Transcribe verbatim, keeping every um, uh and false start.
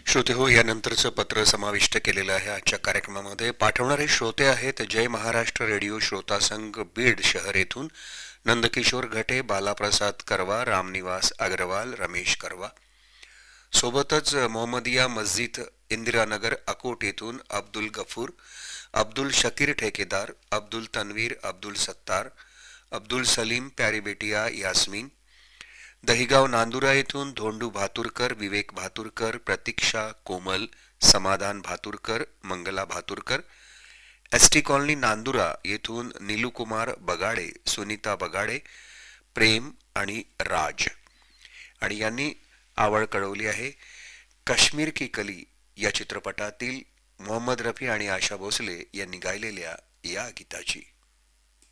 श्रोते हो, यानंतरचं पत्र समाविष्ट केलेलं आहे आजच्या कार्यक्रमामध्ये. पाठवणारे श्रोते आहेत जय महाराष्ट्र रेडिओ श्रोता संघ बीड शहर येथून नंदकिशोर घटे, बालाप्रसाद करवा, रामनिवास अग्रवाल, रमेश करवा. सोबतच मोहम्मदिया मस्जिद इंदिरानगर अकोट येथून अब्दुल गफूर, अब्दुल शकीर ठेकेदार, अब्दुल तन्वीर, अब्दुल सत्तार, अब्दुल सलीम, प्यारी बेटिया यास्मीन. दहिगाव नांदुरा येथून धोंडू भातुरकर, विवेक भातुरकर, प्रतीक्षा कोमल, समाधान Bhaturkar, Mangala Bhaturkar. S T colony Nandura येथून नीलुकुमार बगाडे, सुनीता बगाडे, प्रेम आणि राज. आणि यांनी आवड कळवली आहे काश्मीर की कली या चित्रपटातील मोहम्मद रफी आणि आशा भोसले यांनी गायलेल्या या गीताची.